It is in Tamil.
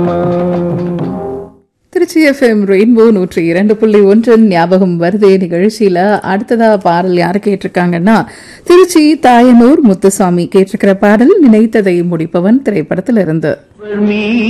திருச்சி எஃப்எம் ரெயின்போ 102.1 ஞாபகம் வருதே நிகழ்ச்சியில அடுத்ததா பாடல் யாரு கேட்டிருக்காங்கன்னா திருச்சி தாயனூர் முத்துசாமி கேட்டிருக்கிற பாடல் நினைத்ததை முடிப்பவன் திரைப்படத்திலிருந்து.